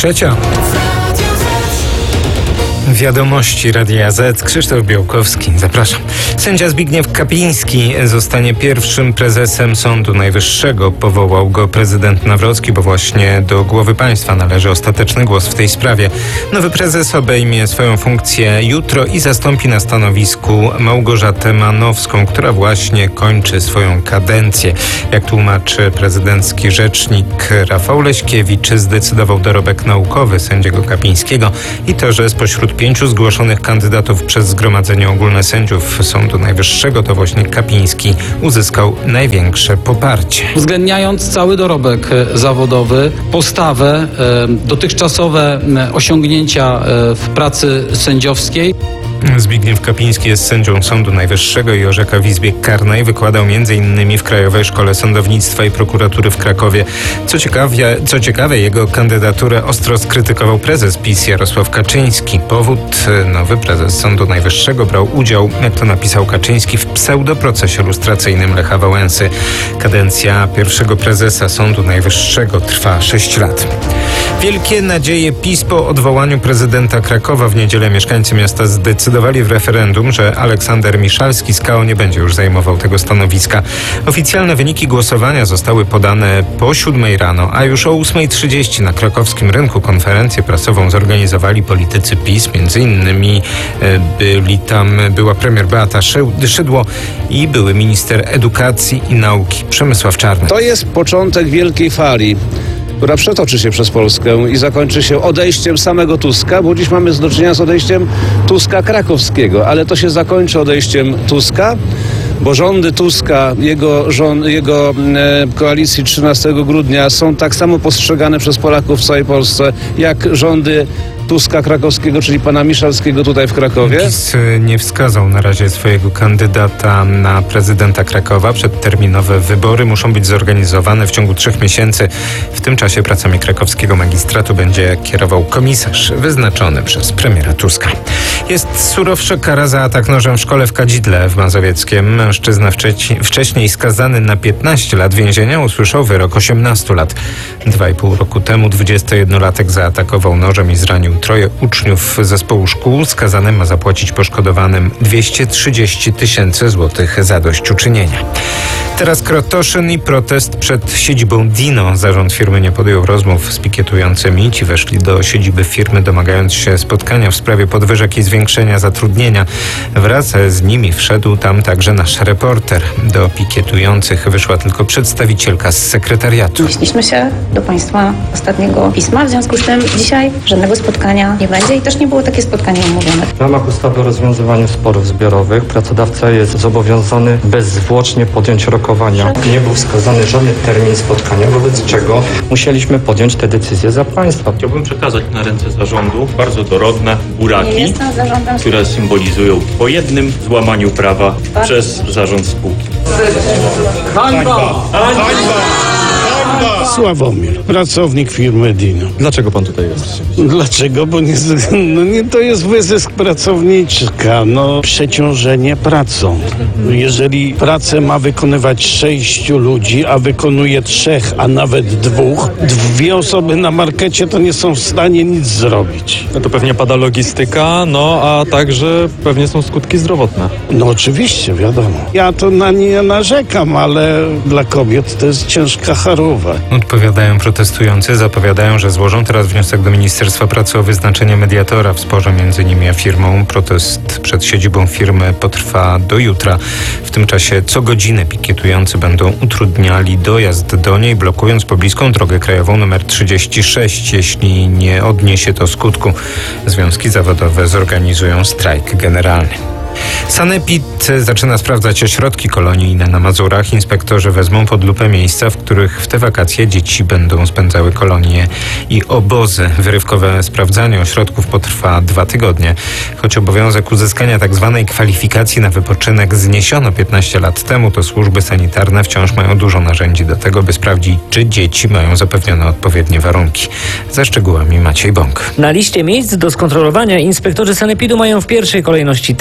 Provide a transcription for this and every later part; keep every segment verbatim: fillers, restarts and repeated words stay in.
trzecia. Wiadomości Radia Z. Krzysztof Białkowski. Zapraszam. Sędzia Zbigniew Kapiński zostanie pierwszym prezesem Sądu Najwyższego. Powołał go prezydent Nawrocki, bo właśnie do głowy państwa należy ostateczny głos w tej sprawie. Nowy prezes obejmie swoją funkcję jutro i zastąpi na stanowisku Małgorzatę Manowską, która właśnie kończy swoją kadencję. Jak tłumaczy prezydencki rzecznik Rafał Leśkiewicz, zdecydował dorobek naukowy sędziego Kapińskiego i to, że spośród pięciu zgłoszonych kandydatów przez Zgromadzenie Ogólne Sędziów Sądu Najwyższego to właśnie Kapiński uzyskał największe poparcie. Uwzględniając cały dorobek zawodowy, postawę, dotychczasowe osiągnięcia w pracy sędziowskiej. Zbigniew Kapiński jest sędzią Sądu Najwyższego i orzeka w Izbie Karnej. Wykładał między innymi w Krajowej Szkole Sądownictwa i Prokuratury w Krakowie. Co ciekawe, co ciekawe, jego kandydaturę ostro skrytykował prezes PiS Jarosław Kaczyński. Powód: nowy prezes Sądu Najwyższego brał udział, jak to napisał Kaczyński, w pseudoprocesie lustracyjnym Lecha Wałęsy. Kadencja pierwszego prezesa Sądu Najwyższego trwa sześć lat. Wielkie nadzieje PiS po odwołaniu prezydenta Krakowa. W niedzielę mieszkańcy miasta zdecydowali w referendum, że Aleksander Miszalski z K O nie będzie już zajmował tego stanowiska. Oficjalne wyniki głosowania zostały podane po siódmej rano, a już o ósmej trzydzieści na krakowskim rynku konferencję prasową zorganizowali politycy PiS. Między innymi byli tam była premier Beata Szydło i były minister edukacji i nauki Przemysław Czarnek. To jest początek wielkiej fali, która przetoczy się przez Polskę i zakończy się odejściem samego Tuska, bo dziś mamy do czynienia z odejściem Tuska krakowskiego, ale to się zakończy odejściem Tuska, bo rządy Tuska, jego, rząd, jego e, koalicji trzynastego grudnia są tak samo postrzegane przez Polaków w całej Polsce, jak rządy Tuska krakowskiego, czyli pana Miszalskiego tutaj w Krakowie. PiS nie wskazał na razie swojego kandydata na prezydenta Krakowa. Przedterminowe wybory muszą być zorganizowane w ciągu trzech miesięcy. W tym czasie pracami krakowskiego magistratu będzie kierował komisarz wyznaczony przez premiera Tuska. Jest surowsza kara za atak nożem w szkole w Kadzidle w Mazowieckiem. Mężczyzna wcześniej, wcześniej skazany na piętnaście lat więzienia usłyszał wyrok osiemnaście lat. Dwa i pół roku temu dwudziestojednolatek zaatakował nożem i zranił troje uczniów zespołu szkół. Skazany ma zapłacić poszkodowanym dwieście trzydzieści tysięcy złotych zadośćuczynienia. Teraz Krotoszyn i protest przed siedzibą Dino. Zarząd firmy nie podjął rozmów z pikietującymi. Ci weszli do siedziby firmy, domagając się spotkania w sprawie podwyżek i zwiększenia zatrudnienia. Wraz z nimi wszedł tam także nasz reporter. Do pikietujących wyszła tylko przedstawicielka z sekretariatu. Odnieśliśmy się do państwa ostatniego pisma, w związku z tym dzisiaj żadnego spotkania nie będzie i też nie było takie spotkanie umówione. W ramach ustawy o rozwiązywaniu sporów zbiorowych pracodawca jest zobowiązany bezzwłocznie podjąć rokowania. Nie był wskazany żaden termin spotkania, wobec czego musieliśmy podjąć te decyzje za państwa. Chciałbym przekazać na ręce zarządu bardzo dorodne buraki, które symbolizują po jednym złamaniu prawa przez zarząd spółki. Hańba! Sławomir, pracownik firmy Dino. Dlaczego pan tutaj jest? Dlaczego? Bo nie, no nie, to jest wyzysk pracowniczka, no przeciążenie pracą. Jeżeli pracę ma wykonywać sześciu ludzi, a wykonuje trzech, a nawet dwóch, dwie osoby na markecie to nie są w stanie nic zrobić. No to pewnie pada logistyka, no a także pewnie są skutki zdrowotne. No oczywiście, wiadomo. Ja to na nie narzekam, ale dla kobiet to jest ciężka choroba. Odpowiadają protestujący, zapowiadają, że złożą teraz wniosek do Ministerstwa Pracy o wyznaczenie mediatora w sporze między nimi a firmą. Protest przed siedzibą firmy potrwa do jutra. W tym czasie co godzinę pikietujący będą utrudniali dojazd do niej, blokując pobliską drogę krajową nr trzydzieści sześć. Jeśli nie odniesie to skutku, związki zawodowe zorganizują strajk generalny. Sanepid zaczyna sprawdzać ośrodki kolonijne na Mazurach. Inspektorzy wezmą pod lupę miejsca, w których w te wakacje dzieci będą spędzały kolonie i obozy. Wyrywkowe sprawdzanie ośrodków potrwa dwa tygodnie. Choć obowiązek uzyskania tzw. kwalifikacji na wypoczynek zniesiono piętnaście lat temu, to służby sanitarne wciąż mają dużo narzędzi do tego, by sprawdzić, czy dzieci mają zapewnione odpowiednie warunki. Ze szczegółami Maciej Bąk. Na liście miejsc do skontrolowania inspektorzy sanepidu mają w pierwszej kolejności te, w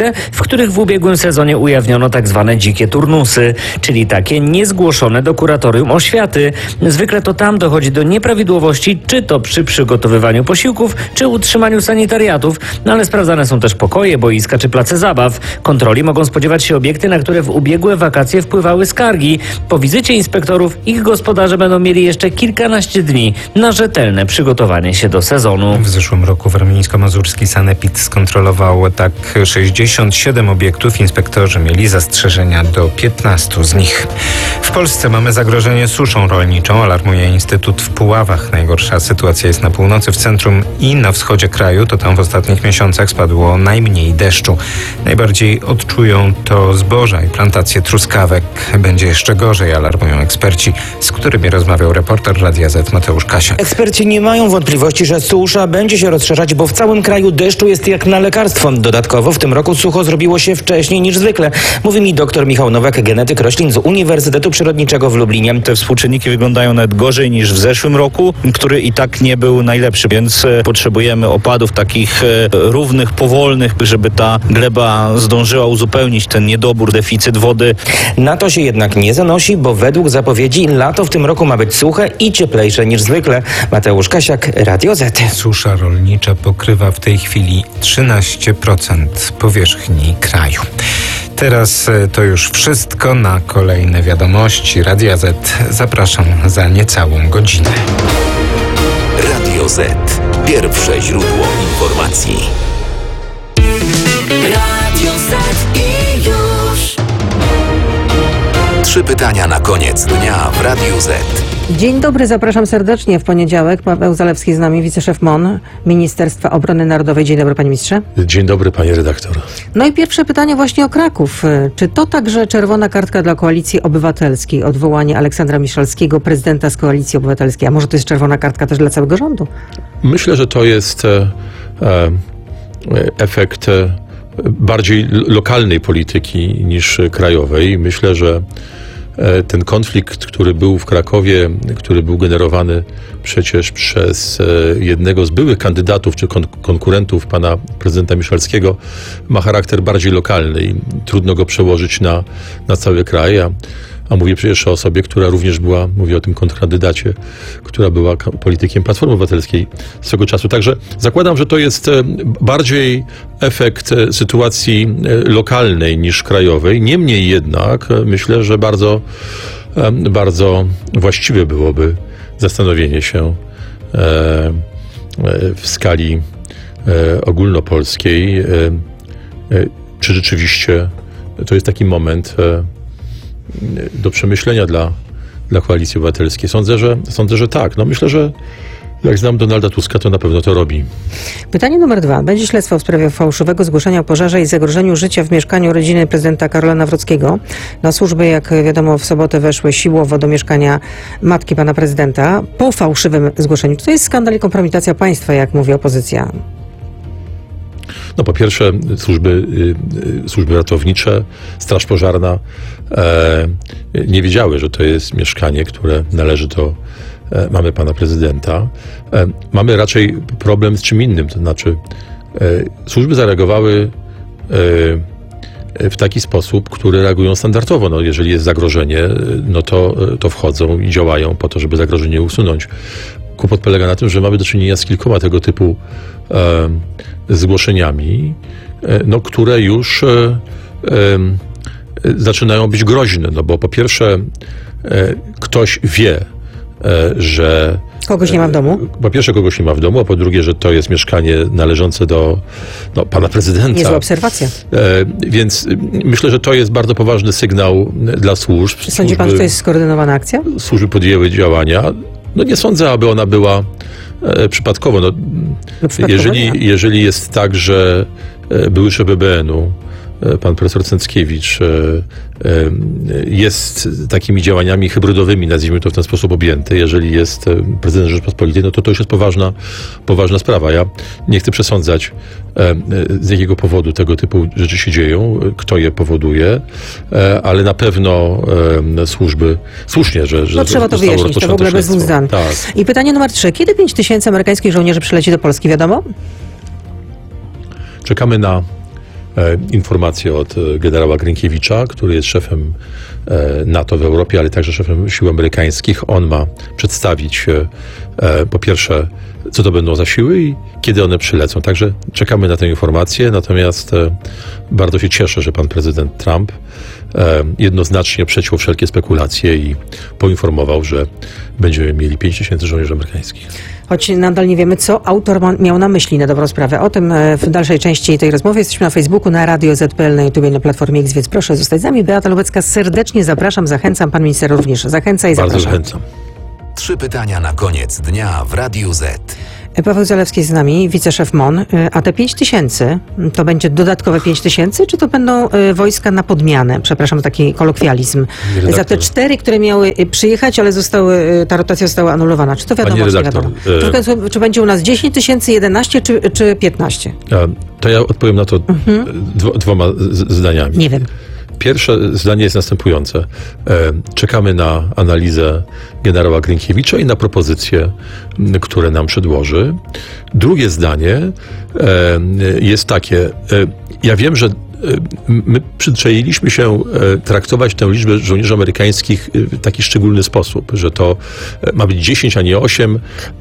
których w ubiegłym sezonie ujawniono tak zwane dzikie turnusy, czyli takie niezgłoszone do kuratorium oświaty. Zwykle to tam dochodzi do nieprawidłowości, czy to przy przygotowywaniu posiłków, czy utrzymaniu sanitariatów, no ale sprawdzane są też pokoje, boiska czy place zabaw. Kontroli mogą spodziewać się obiekty, na które w ubiegłe wakacje wpływały skargi. Po wizycie inspektorów ich gospodarze będą mieli jeszcze kilkanaście dni na rzetelne przygotowanie się do sezonu. W zeszłym roku warmińsko-mazurski sanepid skontrolował tak sześćdziesiąt siedem obiektów. Inspektorzy mieli zastrzeżenia do piętnastu z nich. W Polsce mamy zagrożenie suszą rolniczą, alarmuje Instytut w Puławach. Najgorsza sytuacja jest na północy, w centrum i na wschodzie kraju. To tam w ostatnich miesiącach spadło najmniej deszczu. Najbardziej odczują to zboża i plantacje truskawek. Będzie jeszcze gorzej, alarmują eksperci, z którymi rozmawiał reporter Radia Z Mateusz Kasiak. Eksperci nie mają wątpliwości, że susza będzie się rozszerzać, bo w całym kraju deszczu jest jak na lekarstwo. Dodatkowo w tym roku sucho zrobiło się wcześniej niż zwykle. Mówi mi dr Michał Nowak, genetyk roślin z Uniwersytetu Przyrodniczego w Lublinie. Te współczynniki wyglądają nawet gorzej niż w zeszłym roku, który i tak nie był najlepszy, więc e, potrzebujemy opadów takich e, równych, powolnych, żeby ta gleba zdążyła uzupełnić ten niedobór, deficyt wody. Na to się jednak nie zanosi, bo według zapowiedzi lato w tym roku ma być suche i cieplejsze niż zwykle. Mateusz Kasiak, Radio Z. Susza rolnicza pokrywa w tej chwili trzynaście procent powierzchni kraju. Teraz to już wszystko. Na kolejne wiadomości Radia Z zapraszam za niecałą godzinę. Radio Z. Pierwsze źródło informacji. Radio Z i już. Trzy pytania na koniec dnia w Radiu Z. Dzień dobry, zapraszam serdecznie. W poniedziałek Paweł Zalewski z nami, wiceszef M O N, Ministerstwa Obrony Narodowej. Dzień dobry, panie ministrze. Dzień dobry, panie redaktor. No i pierwsze pytanie właśnie o Kraków. Czy to także czerwona kartka dla Koalicji Obywatelskiej? Odwołanie Aleksandra Miszalskiego, prezydenta z Koalicji Obywatelskiej. A może to jest czerwona kartka też dla całego rządu? Myślę, że to jest e, e, efekt e, bardziej lokalnej polityki niż krajowej. Myślę, że ten konflikt, który był w Krakowie, który był generowany przecież przez jednego z byłych kandydatów czy kon- konkurentów pana prezydenta Miszalskiego, ma charakter bardziej lokalny i trudno go przełożyć na, na cały kraj. A, a mówię przecież o osobie, która również była, mówię o tym kontrkandydacie, która była politykiem Platformy Obywatelskiej swego czasu. Także zakładam, że to jest bardziej efekt sytuacji lokalnej niż krajowej. Niemniej jednak myślę, że bardzo, bardzo właściwe byłoby zastanowienie się w skali ogólnopolskiej, czy rzeczywiście to jest taki moment do przemyślenia dla, dla Koalicji Obywatelskiej. Sądzę, że, sądzę, że tak. No myślę, że jak znam Donalda Tuska, to na pewno to robi. Pytanie numer dwa. Będzie śledztwo w sprawie fałszywego zgłoszenia o pożarze i zagrożeniu życia w mieszkaniu rodziny prezydenta Karola Nawrockiego. Na służby, jak wiadomo, w sobotę weszły siłowo do mieszkania matki pana prezydenta po fałszywym zgłoszeniu. To jest skandal i kompromitacja państwa, jak mówi opozycja. No po pierwsze służby, y, służby ratownicze, Straż Pożarna e, nie wiedziały, że to jest mieszkanie, które należy do e, mamy pana prezydenta. E, mamy raczej problem z czym innym, to znaczy e, służby zareagowały e, w taki sposób, który reagują standardowo. No, jeżeli jest zagrożenie, no to, to wchodzą i działają po to, żeby zagrożenie usunąć. Kłopot polega na tym, że mamy do czynienia z kilkoma tego typu e, zgłoszeniami, e, no, które już e, e, zaczynają być groźne. No bo po pierwsze e, ktoś wie, e, że kogoś nie ma w domu? Po pierwsze kogoś nie ma w domu, a po drugie, że to jest mieszkanie należące do no, pana prezydenta. Niezła obserwacja. E, więc myślę, że to jest bardzo poważny sygnał dla służb. Sądzi Służby, pan, że to jest skoordynowana akcja? Służby podjęły działania. No nie sądzę, aby ona była e, przypadkowo. No, no przypadkowo jeżeli, nie. jeżeli jest tak, że e, były szef B B N-u, e, pan profesor Cęckiewicz e, e, jest takimi działaniami hybrydowymi, nazwijmy to w ten sposób, objęty, jeżeli jest e, prezydent Rzeczypospolitej, no to to już jest poważna, poważna sprawa. Ja nie chcę przesądzać, e, z jakiego powodu tego typu rzeczy się dzieją, kto je powoduje, e, ale na pewno e, służby, słusznie, że, że no trzeba to wyjaśnić, to w ogóle bez dwóch zdań. Tak. I pytanie numer trzy. Kiedy pięć tysięcy amerykańskich żołnierzy przyleci do Polski, wiadomo? Czekamy na e, informacje od e, generała Grynkiewicza, który jest szefem e, NATO w Europie, ale także szefem sił amerykańskich. On ma przedstawić e, e, po pierwsze, co to będą za siły i kiedy one przylecą. Także czekamy na tę informację, natomiast e, bardzo się cieszę, że pan prezydent Trump e, jednoznacznie przeciął wszelkie spekulacje i poinformował, że będziemy mieli pięć tysięcy żołnierzy amerykańskich. Choć nadal nie wiemy, co autor ma, miał na myśli na dobrą sprawę. O tym e, w dalszej części tej rozmowy. Jesteśmy na Facebooku, na Radio Z P L, na YouTube, na Platformie X, więc proszę zostać z nami. Beata Lubecka, serdecznie zapraszam, zachęcam. Pan minister również zachęca i zapraszam. Bardzo zachęcam. Trzy pytania na koniec dnia w Radiu Z. Paweł Zalewski jest z nami, wiceszef M O N. A te pięć tysięcy, to będzie dodatkowe pięć tysięcy, czy to będą y, wojska na podmianę? Przepraszam, taki kolokwializm. Redaktor. Za te cztery, które miały y, przyjechać, ale zostały, y, ta rotacja została anulowana. Czy to wiadomo, Pani czy nie redaktor, wiadomo? e... Czy, czy będzie u nas dziesięć tysięcy, jedenaście czy, czy piętnaście? To ja odpowiem na to mhm. dwo, dwoma z, zdaniami. Nie wiem. Pierwsze zdanie jest następujące. Czekamy na analizę generała Grynkiewicza i na propozycje, które nam przedłoży. Drugie zdanie jest takie. Ja wiem, że my przyzwyczailiśmy się traktować tę liczbę żołnierzy amerykańskich w taki szczególny sposób, że to ma być dziesięć, a nie osiem,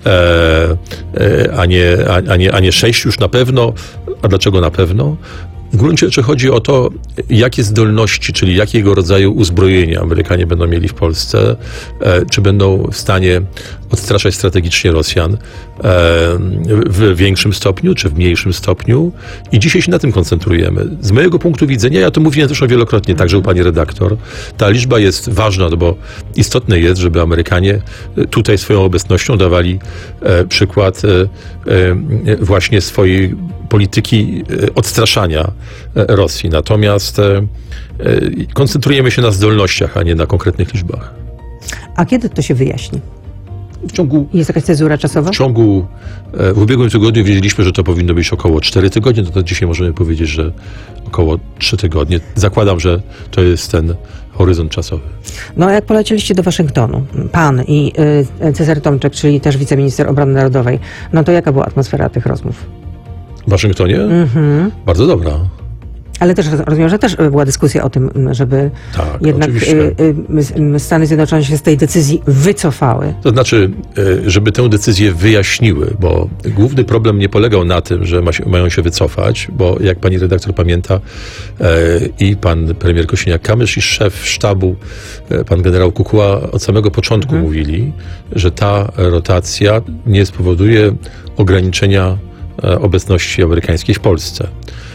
a nie, a nie, a nie sześć już na pewno. A dlaczego na pewno? W gruncie rzeczy chodzi o to, jakie zdolności, czyli jakiego rodzaju uzbrojenia Amerykanie będą mieli w Polsce, e, czy będą w stanie odstraszać strategicznie Rosjan e, w większym stopniu, czy w mniejszym stopniu. I dzisiaj się na tym koncentrujemy. Z mojego punktu widzenia, ja to mówiłem zresztą wielokrotnie, także u pani redaktor, ta liczba jest ważna, no bo istotne jest, żeby Amerykanie tutaj swoją obecnością dawali e, przykład e, e, właśnie swojej polityki odstraszania Rosji. Natomiast koncentrujemy się na zdolnościach, a nie na konkretnych liczbach. A kiedy to się wyjaśni? W ciągu... Jest jakaś cezura czasowa? W ciągu... W ubiegłym tygodniu wiedzieliśmy, że to powinno być około cztery tygodnie, no to dzisiaj możemy powiedzieć, że około trzy tygodnie. Zakładam, że to jest ten horyzont czasowy. No a jak polecieliście do Waszyngtonu, pan i y, Cezary Tomczyk, czyli też wiceminister obrony narodowej, no to jaka była atmosfera tych rozmów? W Waszyngtonie? Mhm. Bardzo dobra. Ale też rozumiem, że też była dyskusja o tym, żeby tak, jednak y, y, Stany Zjednoczone się z tej decyzji wycofały. To znaczy, żeby tę decyzję wyjaśniły, bo główny problem nie polegał na tym, że ma się, mają się wycofać, bo jak pani redaktor pamięta, i pan premier Kosiniak-Kamysz i szef sztabu, pan generał Kukuła od samego początku mhm. mówili, że ta rotacja nie spowoduje ograniczenia obecności amerykańskiej w Polsce.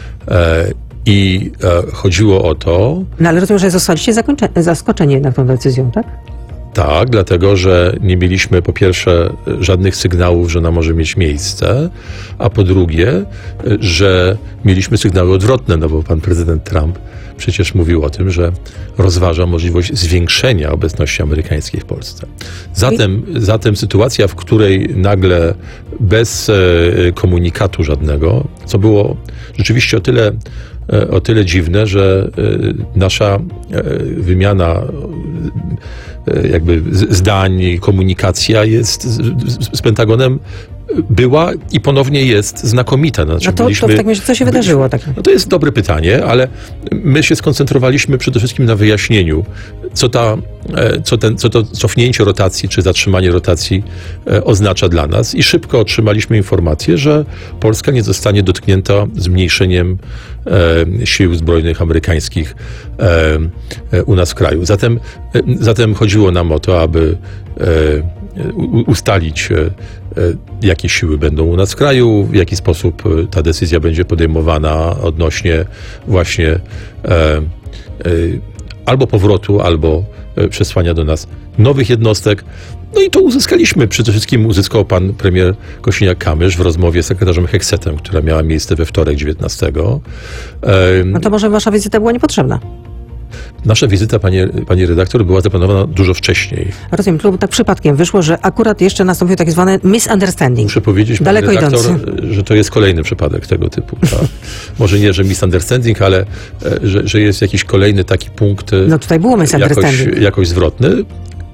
I e, chodziło o to... No ale rozumiem, że zostaliście zaskoczeni jednak tą decyzją, tak? Tak, dlatego, że nie mieliśmy po pierwsze żadnych sygnałów, że ona może mieć miejsce, a po drugie, że mieliśmy sygnały odwrotne, no bo pan prezydent Trump przecież mówił o tym, że rozważa możliwość zwiększenia obecności amerykańskiej w Polsce. Zatem, I... zatem sytuacja, w której nagle bez e, komunikatu żadnego, co było rzeczywiście o tyle o tyle dziwne, że nasza wymiana jakby zdań, komunikacja jest z Pentagonem była i ponownie jest znakomita. Znaczy, no to, byliśmy, to w takim razie co się wydarzyło? Tak? No to jest dobre pytanie, ale my się skoncentrowaliśmy przede wszystkim na wyjaśnieniu, co, ta, co, ten, co to cofnięcie rotacji, czy zatrzymanie rotacji oznacza dla nas i szybko otrzymaliśmy informację, że Polska nie zostanie dotknięta zmniejszeniem e, sił zbrojnych amerykańskich e, e, u nas w kraju. Zatem, e, zatem chodziło nam o to, aby e, ustalić, jakie siły będą u nas w kraju, w jaki sposób ta decyzja będzie podejmowana odnośnie właśnie e, e, albo powrotu, albo przesłania do nas nowych jednostek. No i to uzyskaliśmy. Przede wszystkim uzyskał pan premier Kosiniak-Kamysz w rozmowie z sekretarzem Heksetem, która miała miejsce we wtorek dziewiętnastego. E, no to może wasza wizyta była niepotrzebna? Nasza wizyta, panie, pani redaktor, była zaplanowana dużo wcześniej. Rozumiem, bo tak przypadkiem wyszło, że akurat jeszcze nastąpił tak zwany misunderstanding. Muszę powiedzieć, pani daleko redaktor, idący. że to jest kolejny przypadek tego typu. Tak? Może nie, że misunderstanding, ale że, że jest jakiś kolejny taki punkt no tutaj było misunderstanding. Jakoś, jakoś zwrotny.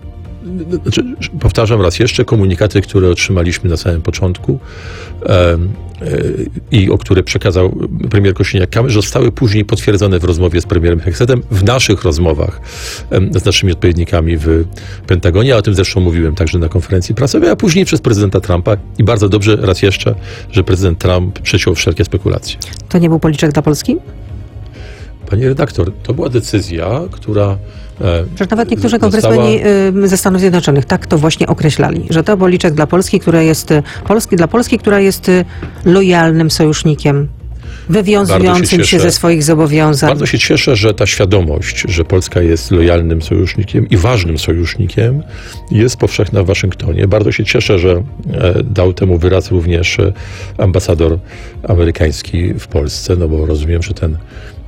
znaczy, powtarzam raz jeszcze, komunikaty, które otrzymaliśmy na samym początku e, e, i o które przekazał premier Kosiniak-Kamysz, zostały później potwierdzone w rozmowie z premierem Heksetem, w naszych rozmowach e, z naszymi odpowiednikami w Pentagonie. Ja o tym zresztą mówiłem także na konferencji prasowej, a później przez prezydenta Trumpa. I bardzo dobrze, raz jeszcze, że prezydent Trump przeciął wszelkie spekulacje. To nie był policzek dla Polski? Panie redaktor, to była decyzja, która e, Że nawet niektórzy została... kongresmeni y, ze Stanów Zjednoczonych tak to właśnie określali, że to policzek dla Polski, która jest y, Polski, dla Polski, która jest y, lojalnym sojusznikiem, wywiązującym się, się ze swoich zobowiązań. Bardzo się cieszę, że ta świadomość, że Polska jest lojalnym sojusznikiem i ważnym sojusznikiem, jest powszechna w Waszyngtonie. Bardzo się cieszę, że e, dał temu wyraz również e, ambasador amerykański w Polsce, no bo rozumiem, że ten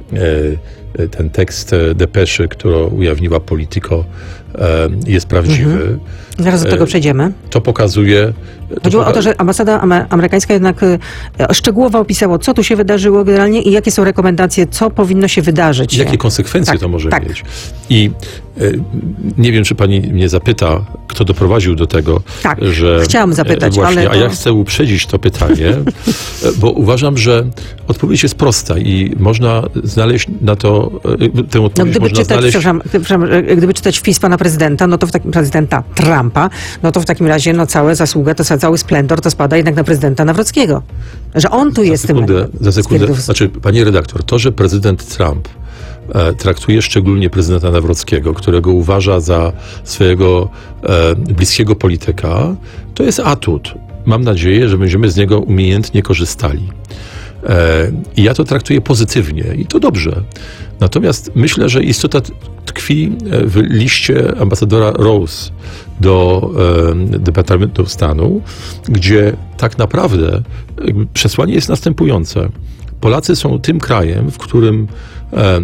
e, ten tekst depeszy, którą ujawniła Politico, e, jest prawdziwy. Mhm. Zaraz do tego przejdziemy. To pokazuje... To Chodziło poka- o to, że ambasada amerykańska jednak e, szczegółowo opisało, co tu się wydarzyło generalnie i jakie są rekomendacje, co powinno się wydarzyć. Jakie konsekwencje tak, to może tak. mieć. I e, nie wiem, czy pani mnie zapyta, kto doprowadził do tego, tak, że... chciałam zapytać, e, właśnie, ale... A ja chcę uprzedzić to pytanie, e, bo uważam, że odpowiedź jest prosta i można znaleźć na to... E, tę odpowiedź No, gdyby, można czytać, znaleźć... przepraszam, przepraszam, gdyby czytać wpis pana prezydenta, no to w takim prezydenta Trumpa, no to w takim razie no całe zasługa, to cały splendor to spada jednak na prezydenta Nawrockiego. Że on tu Za jest sekundę, tym... Za sekundę, stwierdzów- znaczy, panie redaktor, to, że prezydent Trump e, traktuje szczególnie prezydenta Nawrockiego, którego uważa za swojego e, bliskiego polityka, to jest atut. Mam nadzieję, że będziemy z niego umiejętnie korzystali. E, I ja to traktuję pozytywnie i to dobrze. Natomiast myślę, że istota tkwi w liście ambasadora Rose do e, Departamentu Stanu, gdzie tak naprawdę jakby przesłanie jest następujące. Polacy są tym krajem, w którym e, e,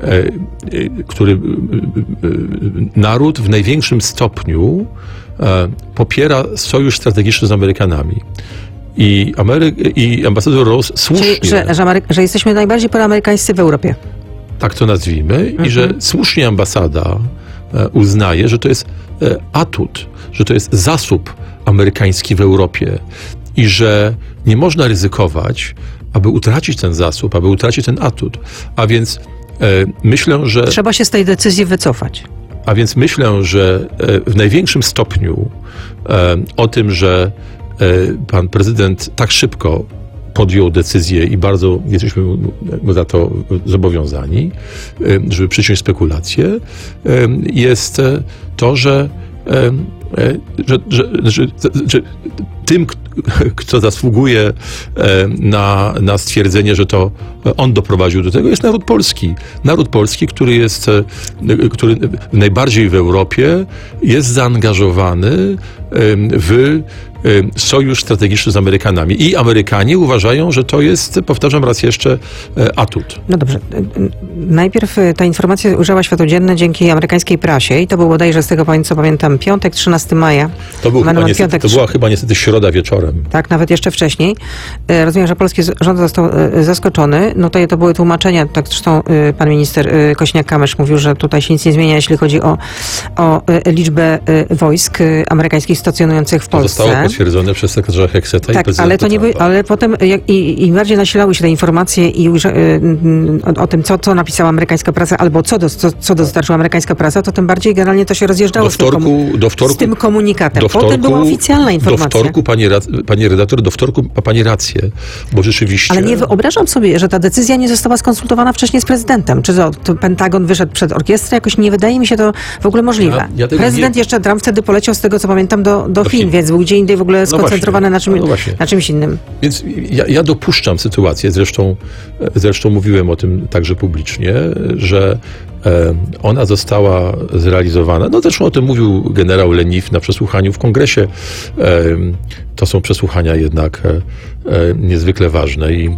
który e, naród w największym stopniu e, popiera sojusz strategiczny z Amerykanami. I, Amery- i ambasador Rose słusznie... Czyli, że, że, Amery- że jesteśmy najbardziej proamerykańscy w Europie. Tak to nazwijmy. Mhm. I że słusznie ambasada e, uznaje, że to jest e, atut, że to jest zasób amerykański w Europie i że nie można ryzykować, aby utracić ten zasób, aby utracić ten atut. A więc e, myślę, że... Trzeba się z tej decyzji wycofać. A więc myślę, że e, w największym stopniu e, o tym, że e, pan prezydent tak szybko podjął decyzję i bardzo jesteśmy mu za to zobowiązani, e, żeby przyciąć spekulacje, e, jest to, że, e, że, że, że, że tym, kto zasługuje na, na stwierdzenie, że to on doprowadził do tego, jest naród polski. Naród polski, który jest, który najbardziej w Europie jest zaangażowany w sojusz strategiczny z Amerykanami. I Amerykanie uważają, że to jest, powtarzam raz jeszcze, atut. No dobrze. Najpierw ta informacja ujrzała światło dzienne dzięki amerykańskiej prasie i to był bodajże, z tego co pamiętam, piątek, trzynastego maja. To, był chyba niestety, piątek, to była chyba niestety środa wieczorem. Tak, nawet jeszcze wcześniej. Rozumiem, że polski rząd został zaskoczony. No to, to były tłumaczenia, tak zresztą pan minister Kosiniak-Kamysz mówił, że tutaj się nic nie zmienia, jeśli chodzi o, o liczbę wojsk amerykańskich stacjonujących w Polsce. To zostało potwierdzone przez sekretarza Hekseta tak, i prezydenta ale to nie by, Trumpa. ale potem jak, i, im bardziej nasilały się te informacje i ujrza, y, o, o tym, co, co napisała amerykańska prasa, albo co, do, co, co dostarczyła amerykańska prasa, to tym bardziej generalnie to się rozjeżdżało Do wtorku, z, tym komu- do wtorku, z tym komunikatem. do Potem wtorku, była oficjalna informacja. Do wtorku, pani, pani redaktor, do wtorku ma pani rację, bo rzeczywiście... Ale nie wyobrażam sobie, że ta decyzja nie została skonsultowana wcześniej z prezydentem. Czy to, to Pentagon wyszedł przed orkiestrę? Jakoś nie wydaje mi się to w ogóle możliwe. Ja, ja Prezydent nie... jeszcze Trump wtedy poleciał, z tego co pamiętam, do, do, Do Chin, Chin, więc był gdzie indziej w ogóle skoncentrowany no na, czym, no na czymś innym. Więc ja, ja dopuszczam sytuację, zresztą, zresztą mówiłem o tym także publicznie, że e, ona została zrealizowana. No zresztą o tym mówił generał Leniw na przesłuchaniu w kongresie. E, to są przesłuchania jednak e, e, niezwykle ważne i e,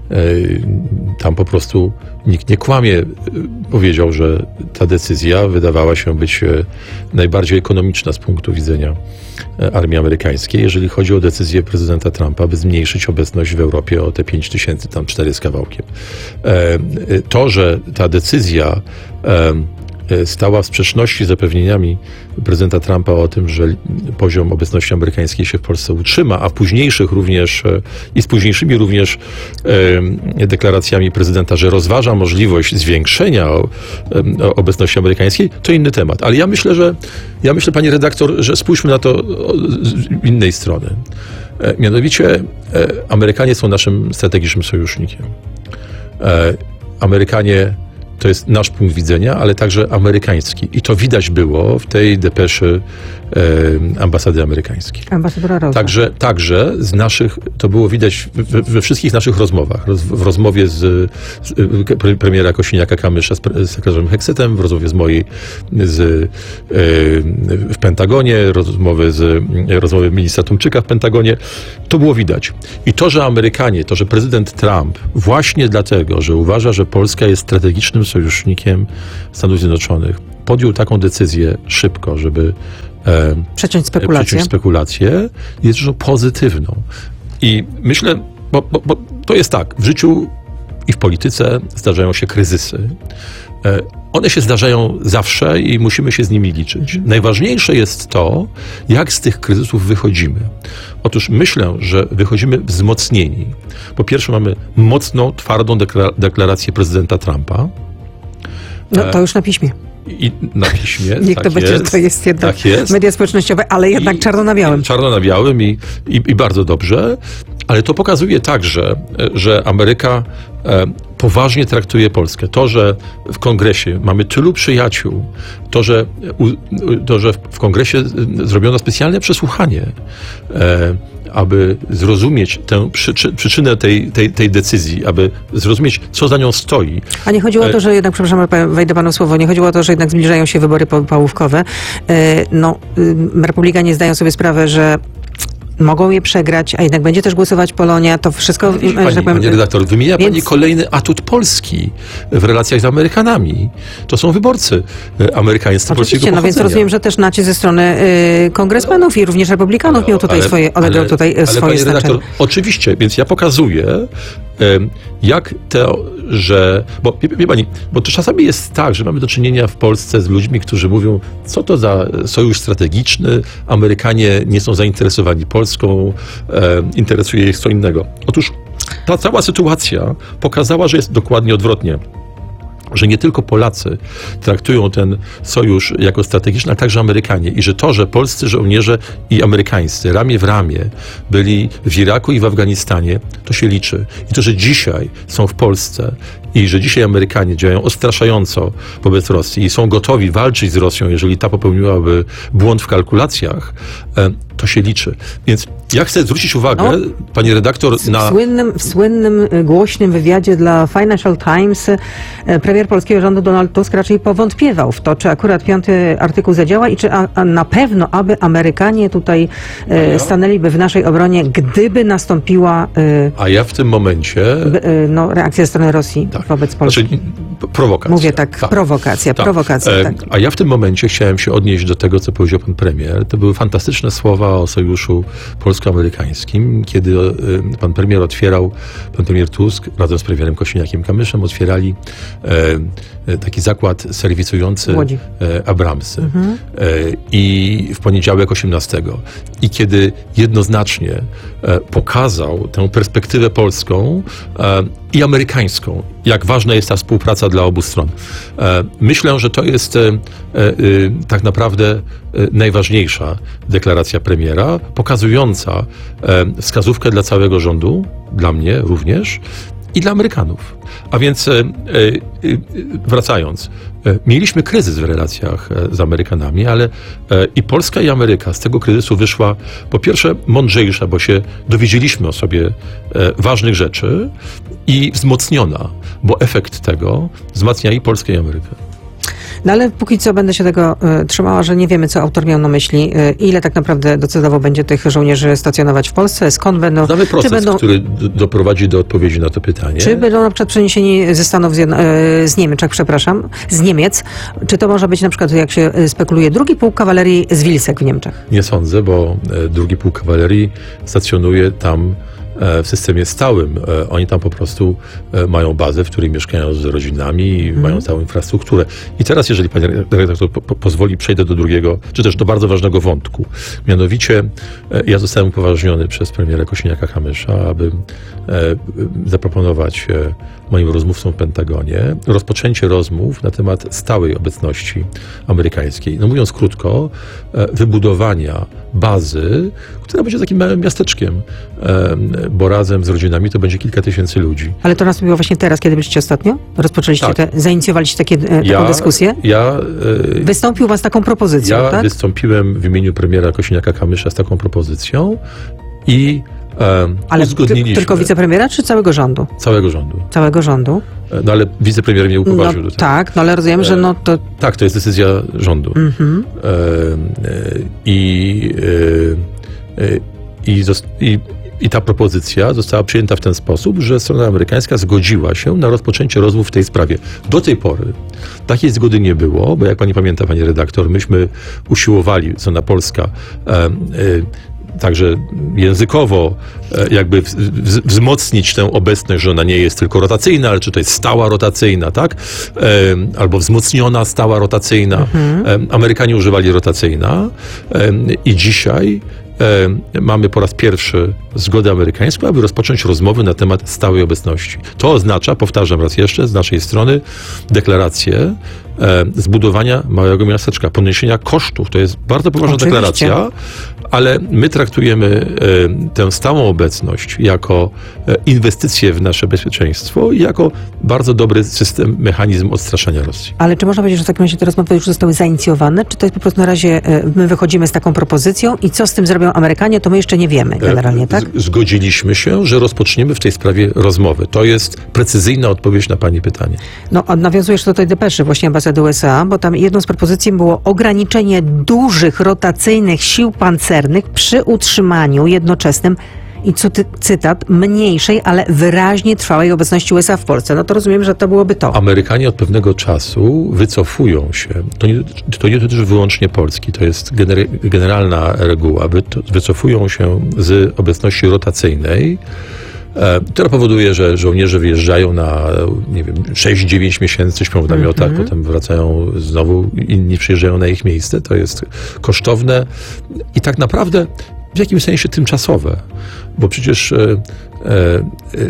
tam po prostu nikt nie kłamie. Powiedział, że ta decyzja wydawała się być e, najbardziej ekonomiczna z punktu widzenia armii amerykańskiej, jeżeli chodzi o decyzję prezydenta Trumpa, by zmniejszyć obecność w Europie o te pięć tysięcy, tam cztery z kawałkiem. To, że ta decyzja stała w sprzeczności z zapewnieniami prezydenta Trumpa o tym, że poziom obecności amerykańskiej się w Polsce utrzyma, a późniejszych również i z późniejszymi również e, deklaracjami prezydenta, że rozważa możliwość zwiększenia o, o obecności amerykańskiej, to inny temat. Ale ja myślę, że ja myślę, pani redaktor, że spójrzmy na to z innej strony. E, mianowicie e, Amerykanie są naszym strategicznym sojusznikiem. E, Amerykanie to jest nasz punkt widzenia, ale także amerykański. I to widać było w tej depeszy e, ambasady amerykańskiej. Ambasadora Rosa. Także, także z naszych, to było widać we, we wszystkich naszych rozmowach. Roz, w rozmowie z, z premiera Kosiniaka-Kamysza z, z sekretarzem Heksetem, w rozmowie z mojej z, e, w Pentagonie, rozmowy z rozmowy ministra Tomczyka w Pentagonie. To było widać. I to, że Amerykanie, to, że prezydent Trump właśnie dlatego, że uważa, że Polska jest strategicznym sojusznikiem Stanów Zjednoczonych, podjął taką decyzję szybko, żeby e, przeciąć spekulacje. przeciąć spekulacje, jest rzeczą pozytywną. I myślę, bo, bo, bo to jest tak, w życiu i w polityce zdarzają się kryzysy. E, one się zdarzają zawsze i musimy się z nimi liczyć. Najważniejsze jest to, jak z tych kryzysów wychodzimy. Otóż myślę, że wychodzimy wzmocnieni. Po pierwsze mamy mocną, twardą deklarację prezydenta Trumpa. No to już na piśmie. I na piśmie. Niech tak to będzie, jest, że to jest jednak tak jest. media społecznościowe, ale jednak I, czarno na białym. Czarno na białym i, i, i bardzo dobrze. Ale to pokazuje także, że Ameryka e, poważnie traktuje Polskę. To, że w Kongresie mamy tylu przyjaciół, to, że, u, to, że w Kongresie zrobiono specjalne przesłuchanie, e, aby zrozumieć tę przyczy, przyczynę tej, tej, tej decyzji, aby zrozumieć, co za nią stoi. A nie chodziło o to, że jednak, przepraszam, wejdę panu słowo, nie chodziło o to, że jednak zbliżają się wybory pałówkowe. No, Republikanie zdają sobie sprawę, że mogą je przegrać, a jednak będzie też głosować Polonia, to wszystko... Pani, że tak powiem, pani redaktor, wymienia więc... pani kolejny atut Polski w relacjach z Amerykanami. To są wyborcy amerykańscy polskiego Oczywiście, no więc rozumiem, że też nacisk ze strony y, kongresmenów i również republikanów ale, miał tutaj ale, swoje, odegrał ale, tutaj ale, swoje pani znaczenie. Redaktor, oczywiście, więc ja pokazuję, y, jak to, że... Bo, wie, wie pani, bo to czasami jest tak, że mamy do czynienia w Polsce z ludźmi, którzy mówią, co to za sojusz strategiczny, Amerykanie nie są zainteresowani Polską, e, interesuje ich co innego. Otóż ta cała sytuacja pokazała, że jest dokładnie odwrotnie. Że nie tylko Polacy traktują ten sojusz jako strategiczny, ale także Amerykanie. I że to, że polscy żołnierze i amerykańscy ramię w ramię byli w Iraku i w Afganistanie, to się liczy. I to, że dzisiaj są w Polsce i że dzisiaj Amerykanie działają odstraszająco wobec Rosji i są gotowi walczyć z Rosją, jeżeli ta popełniłaby błąd w kalkulacjach, to się liczy. Więc ja chcę zwrócić uwagę, no, pani redaktor, w, na... W słynnym, w słynnym, głośnym wywiadzie dla Financial Times premier polskiego rządu Donald Tusk raczej powątpiewał w to, czy akurat piąty artykuł zadziała i czy a, a na pewno, aby Amerykanie tutaj e, stanęliby w naszej obronie, gdyby nastąpiła e, a ja w tym momencie... e, no, reakcja ze strony Rosji tak. wobec Polski. Znaczy, prowokacja. Mówię tak, tak. prowokacja, tak. prowokacja. E, tak. A ja w tym momencie chciałem się odnieść do tego, co powiedział pan premier. To były fantastyczne słowa o sojuszu polsko-amerykańskim, kiedy e, pan premier otwierał, pan premier Tusk razem z premierem Kosiniakiem-Kamyszem otwierali e, taki zakład serwisujący e, Abramsy. Mhm. E, I w poniedziałek osiemnastego. I kiedy jednoznacznie e, pokazał tę perspektywę polską e, i amerykańską, jak ważna jest ta współpraca dla obu stron. E, myślę, że to jest e, e, tak naprawdę e, najważniejsza deklaracja premiera, pokazująca e, wskazówkę dla całego rządu, dla mnie również, i dla Amerykanów. A więc e, e, wracając, e, mieliśmy kryzys w relacjach e, z Amerykanami, ale e, i Polska i Ameryka z tego kryzysu wyszła po pierwsze mądrzejsza, bo się dowiedzieliśmy o sobie e, ważnych rzeczy i wzmocniona, bo efekt tego wzmacnia i Polskę i Amerykę. No ale póki co będę się tego y, trzymała, że nie wiemy, co autor miał na myśli. Y, ile tak naprawdę docelowo będzie tych żołnierzy stacjonować w Polsce, skąd będą... Znamy proces, czy będą, który d- doprowadzi do odpowiedzi na to pytanie. Czy będą na przykład przeniesieni ze Stanów Zjedno- y, z Niemiec, przepraszam, z Niemiec. Czy to może być na przykład, jak się spekuluje, drugi pułk kawalerii z Wilsek w Niemczech? Nie sądzę, bo e, drugi pułk kawalerii stacjonuje tam e, w systemie stałym. E, oni tam po prostu e, mają bazę, w której mieszkają z rodzinami i Mhm. mają całą infrastrukturę. I teraz, jeżeli pani redaktor po, po, pozwoli, przejdę do drugiego, czy też do bardzo ważnego wątku. Mianowicie e, ja zostałem upoważniony przez premiera Kosiniaka-Kamysza, aby e, zaproponować e, moim rozmówcom w Pentagonie rozpoczęcie rozmów na temat stałej obecności amerykańskiej. No mówiąc krótko, e, wybudowania bazy, która będzie takim małym miasteczkiem, e, bo razem z rodzinami to będzie kilka tysięcy ludzi. Ale to nastąpiło właśnie teraz, kiedy byliście ostatnio? Rozpoczęliście, Tak. te, zainicjowaliście takie, e, Ja- taką dyskusję? Ja, e, Wystąpił pan z taką propozycją, ja tak? wystąpiłem w imieniu premiera Kosiniaka-Kamysza z taką propozycją i e, Ale ty, uzgodniliśmy tylko wicepremiera, czy całego rządu? całego rządu. Całego rządu? E, No ale wicepremier mnie No, upoważnił do tego. tak, no ale rozumiem, że no to... Tak, to jest decyzja rządu. Mhm. E, e, I, e, e, i, zos- i, I ta propozycja została przyjęta w ten sposób, że strona amerykańska zgodziła się na rozpoczęcie rozmów w tej sprawie. Do tej pory takiej zgody nie było, bo jak pani pamięta, pani redaktor, myśmy usiłowali, strona polska, e, e, także językowo e, jakby w, w, wzmocnić tę obecność, że ona nie jest tylko rotacyjna, ale czy to jest stała rotacyjna, tak? E, albo wzmocniona stała rotacyjna. E, Amerykanie używali rotacyjna e, i dzisiaj e, mamy po raz pierwszy zgodę amerykańską, aby rozpocząć rozmowy na temat stałej obecności. To oznacza, powtarzam raz jeszcze, z naszej strony deklarację e, zbudowania małego miasteczka, poniesienia kosztów. To jest bardzo poważna Oczywiście. deklaracja, ale my traktujemy e, tę stałą obecność jako e, inwestycję w nasze bezpieczeństwo i jako bardzo dobry system, mechanizm odstraszania Rosji. Ale czy można powiedzieć, że w takim razie te rozmowy już zostały zainicjowane? Czy to jest po prostu na razie, e, my wychodzimy z taką propozycją i co z tym zrobią Amerykanie, to my jeszcze nie wiemy generalnie, tak? Z- Zgodziliśmy się, że rozpoczniemy w tej sprawie rozmowy. To jest precyzyjna odpowiedź na pani pytanie. No, a nawiązujesz do tej depeszy właśnie ambasady U S A, bo tam jedną z propozycji było ograniczenie dużych rotacyjnych sił pancernych przy utrzymaniu jednoczesnym i co ty, cytat, mniejszej, ale wyraźnie trwałej obecności U S A w Polsce. No to rozumiem, że to byłoby to. Amerykanie od pewnego czasu wycofują się. To nie, to nie dotyczy wyłącznie Polski. To jest gener, generalna reguła. Wy, to, wycofują się z obecności rotacyjnej, e, która powoduje, że żołnierze wyjeżdżają na, nie wiem, sześć dziewięć miesięcy, śpią w namiotach, Mhm. potem wracają znowu, inni przyjeżdżają na ich miejsce. To jest kosztowne i tak naprawdę w jakimś sensie tymczasowe, bo przecież e, e,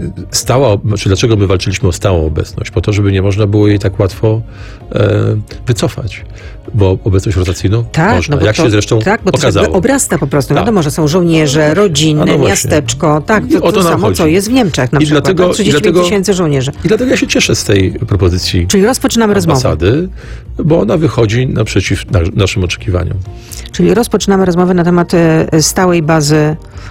stała, znaczy dlaczego my walczyliśmy o stałą obecność? Po to, żeby nie można było jej tak łatwo e, wycofać, bo obecność rotacyjną Tak, można, no bo jak to, się zresztą tak, bo to okazało. jakby obrasta po prostu. Tak. Wiadomo, że są żołnierze, rodzinne, A no właśnie. miasteczko. Tak, I to, o to to nam samo, chodzi. co jest w Niemczech na I przykład. dlatego- tak? trzydzieści pięć dlatego- tysięcy żołnierzy. I dlatego ja się cieszę z tej propozycji Czyli rozpoczynamy rozmowę. ambasady, bo ona wychodzi naprzeciw na, naszym oczekiwaniom. Czyli rozpoczynamy rozmowę na temat e, stałej bazy e,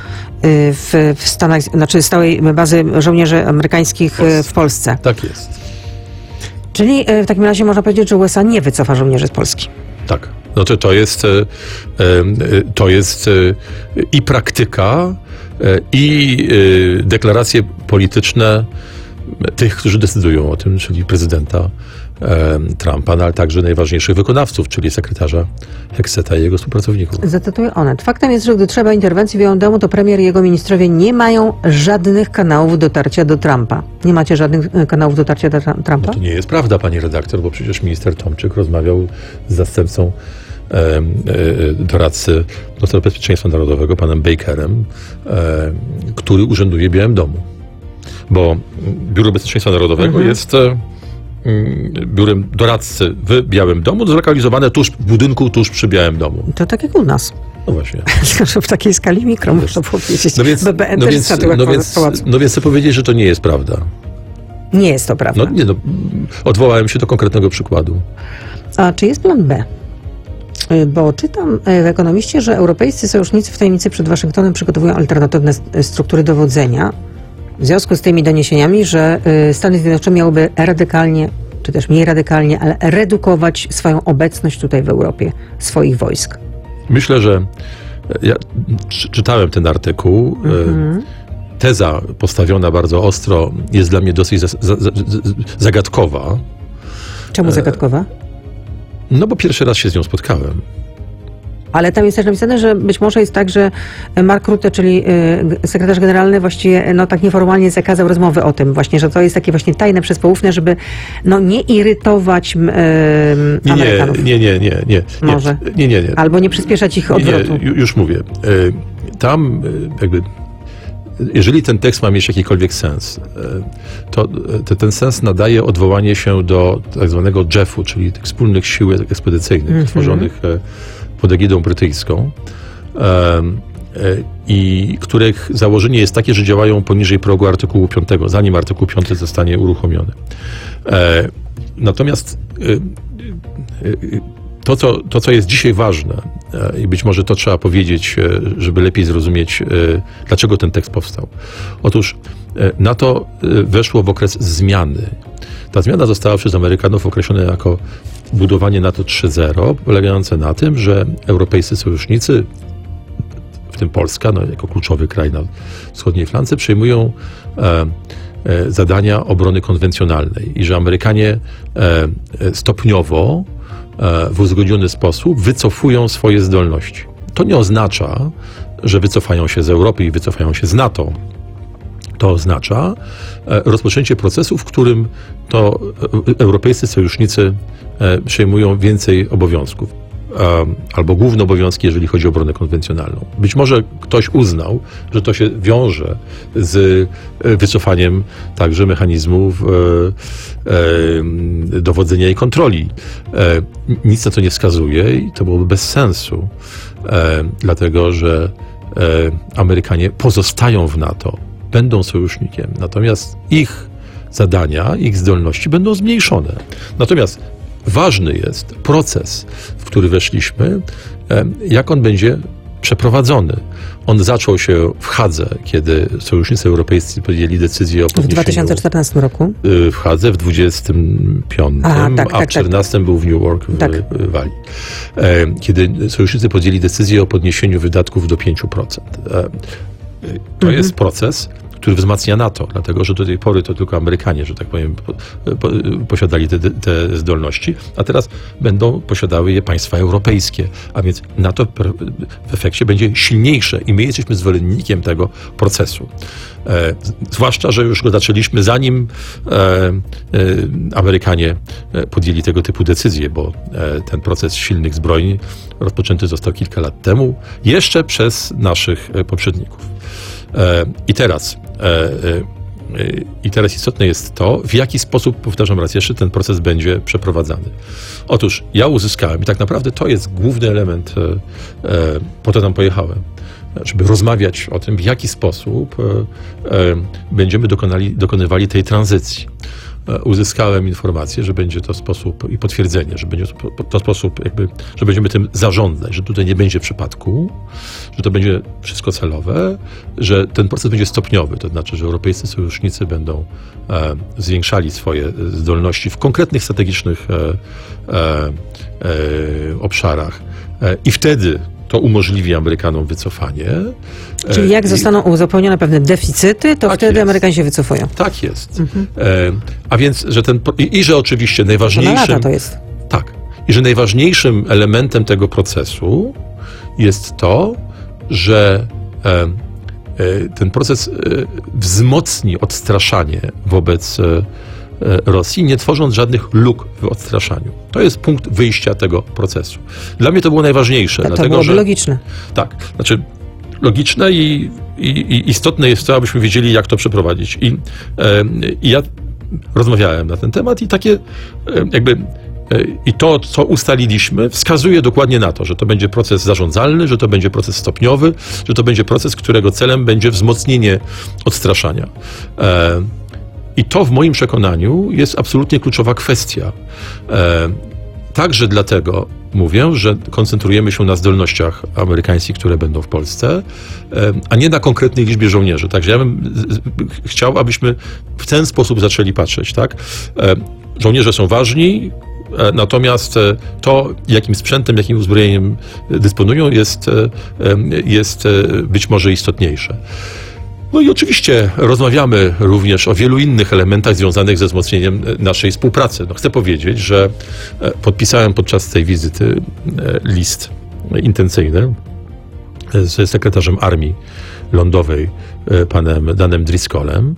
w, w Stanach, znaczy stałej bazy żołnierzy amerykańskich e, w Polsce. Tak jest. Czyli e, w takim razie można powiedzieć, że U S A nie wycofa żołnierzy z Polski. Tak. No to, to jest, e, e, to jest e, i praktyka, e, i e, deklaracje polityczne tych, którzy decydują o tym, czyli prezydenta e, Trumpa, no, ale także najważniejszych wykonawców, czyli sekretarza Heckseta i jego współpracowników. Zacytuję Onet. Faktem jest, że gdy trzeba interwencji w Białym Domu, to premier i jego ministrowie nie mają żadnych kanałów dotarcia do Trumpa. Nie macie żadnych e, kanałów dotarcia do Tra- Trumpa? No to nie jest prawda, pani redaktor, bo przecież minister Tomczyk rozmawiał z zastępcą e, e, doradcy do spraw bezpieczeństwa narodowego, panem Bakerem, e, który urzęduje w Białym Domu. Bo Biuro Bezpieczeństwa Narodowego Mhm. jest e, mm, biurem doradcy w Białym Domu, zlokalizowane tuż w budynku, tuż przy Białym Domu. To tak jak u nas. No właśnie. Tylko, że w takiej skali mikro, można powiedzieć. No więc, B B N no też więc, statył jak no pałac- więc, pałacu. no więc chcę powiedzieć, że to nie jest prawda. Nie jest to prawda. No nie no, odwołałem się do konkretnego przykładu. A czy jest plan B? Y, Bo czytam y, w Ekonomiście, że europejscy sojusznicy w tajemnicy przed Waszyngtonem przygotowują alternatywne s- struktury dowodzenia. W związku z tymi doniesieniami, że y, Stany Zjednoczone miałyby radykalnie, czy też mniej radykalnie, ale redukować swoją obecność tutaj w Europie, swoich wojsk. Myślę, że ja czy- czytałem ten artykuł. Mhm. Teza postawiona bardzo ostro jest dla mnie dosyć za, za, za, zagadkowa. Czemu zagadkowa? No bo pierwszy raz się z nią spotkałem. Ale tam jest też napisane, że być może jest tak, że Mark Rutte, czyli y, sekretarz generalny właściwie no tak nieformalnie zakazał rozmowy o tym właśnie, że to jest takie właśnie tajne, przezpoufne, żeby no nie irytować y, Amerykanów. Nie, nie, nie, nie. nie. Może. Nie, nie, nie. Albo nie przyspieszać ich odwrotu. Nie, już mówię. Tam jakby jeżeli ten tekst ma mieć jakikolwiek sens, to, to ten sens nadaje odwołanie się do tak zwanego J E F-u, czyli tych wspólnych sił ekspedycyjnych mm-hmm. tworzonych pod egidą brytyjską i których założenie jest takie, że działają poniżej progu artykułu piątego, zanim artykuł piąty zostanie uruchomiony. Natomiast To co, to, co jest dzisiaj ważne i być może to trzeba powiedzieć, żeby lepiej zrozumieć, dlaczego ten tekst powstał. Otóż NATO weszło w okres zmiany. Ta zmiana została przez Amerykanów określona jako budowanie NATO trzy zero, polegające na tym, że europejscy sojusznicy, w tym Polska, no, jako kluczowy kraj na wschodniej flance, przejmują e, e, zadania obrony konwencjonalnej i że Amerykanie e, stopniowo w uzgodniony sposób wycofują swoje zdolności. To nie oznacza, że wycofają się z Europy i wycofają się z NATO. To oznacza rozpoczęcie procesu, w którym to europejscy sojusznicy przejmują więcej obowiązków. Albo główne obowiązki, jeżeli chodzi o obronę konwencjonalną. Być może ktoś uznał, że to się wiąże z wycofaniem także mechanizmów dowodzenia i kontroli. Nic na to nie wskazuje i to byłoby bez sensu, dlatego że Amerykanie pozostają w NATO, będą sojusznikiem, natomiast ich zadania, ich zdolności będą zmniejszone. Natomiast ważny jest proces, w który weszliśmy, jak on będzie przeprowadzony. On zaczął się w Hadze, kiedy sojusznicy europejscy podjęli decyzję o podniesieniu... W dwa tysiące czternastym roku? W Hadze w dwudziestym piątym, a, tak, a w czternastym tak. był w New York w, tak. w Walii. Kiedy sojusznicy podjęli decyzję o podniesieniu wydatków do pięć procent. To mhm. jest proces, który wzmacnia NATO, dlatego że do tej pory to tylko Amerykanie, że tak powiem, po, po, posiadali te, te zdolności, a teraz będą posiadały je państwa europejskie, a więc NATO w efekcie będzie silniejsze i my jesteśmy zwolennikiem tego procesu. E, zwłaszcza, że już go zaczęliśmy zanim e, e, Amerykanie podjęli tego typu decyzje, bo e, ten proces silnych zbrojeń rozpoczęty został kilka lat temu, jeszcze przez naszych poprzedników. I teraz, I teraz istotne jest to, w jaki sposób, powtarzam raz jeszcze, ten proces będzie przeprowadzany. Otóż ja uzyskałem, i tak naprawdę to jest główny element, po to tam pojechałem, żeby rozmawiać o tym, w jaki sposób będziemy dokonali, dokonywali tej tranzycji. Uzyskałem informację, że będzie to sposób i potwierdzenie, że będzie to, to sposób jakby, że będziemy tym zarządzać, że tutaj nie będzie przypadku, że to będzie wszystko celowe, że ten proces będzie stopniowy, to znaczy, że europejscy sojusznicy będą e, zwiększali swoje zdolności w konkretnych strategicznych e, e, e, obszarach e, i wtedy to umożliwi Amerykanom wycofanie. Czyli jak zostaną uzupełnione pewne deficyty, to tak wtedy jest. Amerykanie się wycofują. Tak jest. Mhm. E, a więc, że ten... I, i że oczywiście najważniejszym... To na lata to jest. Tak. I że najważniejszym elementem tego procesu jest to, że e, e, ten proces e, wzmocni odstraszanie wobec e, Rosji, nie tworząc żadnych luk w odstraszaniu. To jest punkt wyjścia tego procesu. Dla mnie to było najważniejsze. To, dlatego, to byłoby że, logiczne. Tak. Znaczy logiczne i, i, i istotne jest to, abyśmy wiedzieli, jak to przeprowadzić. I, e, i ja rozmawiałem na ten temat i takie e, jakby e, i to, co ustaliliśmy, wskazuje dokładnie na to, że to będzie proces zarządzalny, że to będzie proces stopniowy, że to będzie proces, którego celem będzie wzmocnienie odstraszania. E, I to w moim przekonaniu jest absolutnie kluczowa kwestia. E, także dlatego mówię, że koncentrujemy się na zdolnościach amerykańskich, które będą w Polsce, e, a nie na konkretnej liczbie żołnierzy. Także ja bym z, chciał, abyśmy w ten sposób zaczęli patrzeć. Tak? E, żołnierze są ważni, e, natomiast e, to, jakim sprzętem, jakim uzbrojeniem dysponują, jest, e, jest e, być może istotniejsze. No i oczywiście rozmawiamy również o wielu innych elementach związanych ze wzmocnieniem naszej współpracy. No chcę powiedzieć, że podpisałem podczas tej wizyty list intencyjny z sekretarzem Armii Lądowej, panem Danem Driscollem,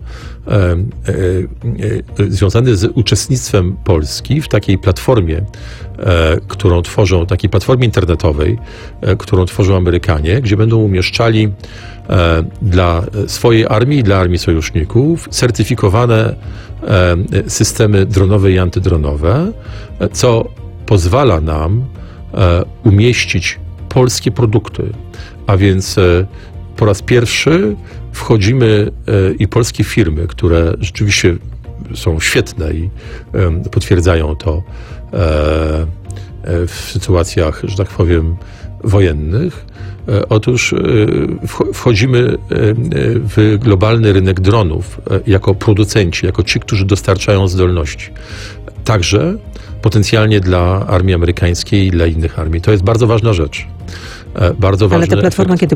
związany z uczestnictwem Polski w takiej platformie, którą tworzą, takiej platformie internetowej, którą tworzą Amerykanie, gdzie będą umieszczali dla swojej armii i dla armii sojuszników certyfikowane systemy dronowe i antydronowe, co pozwala nam umieścić polskie produkty. A więc po raz pierwszy wchodzimy i polskie firmy, które rzeczywiście są świetne i potwierdzają to w sytuacjach, że tak powiem, wojennych. Otóż wchodzimy w globalny rynek dronów jako producenci, jako ci, którzy dostarczają zdolności. Także potencjalnie dla armii amerykańskiej i dla innych armii. To jest bardzo ważna rzecz. Bardzo ważny Ale ta platforma, efekt. kiedy